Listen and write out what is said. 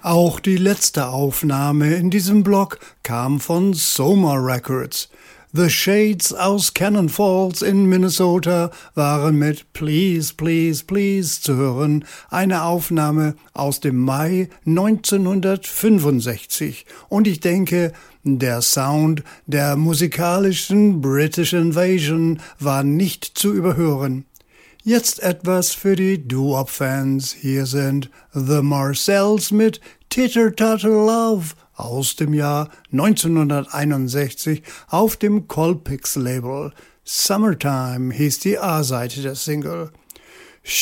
Auch die letzte Aufnahme in diesem Block kam von Soma Records. The Shades aus Cannon Falls in Minnesota waren mit Please, Please, Please zu hören, eine Aufnahme aus dem Mai 1965. Und ich denke, der Sound der musikalischen British Invasion war nicht zu überhören. Jetzt etwas für die Doo-Wop-Fans. Hier sind The Marcells mit Titter Tatter Love aus dem Jahr 1961 auf dem Colpix-Label. Summertime hieß die A-Seite der Single.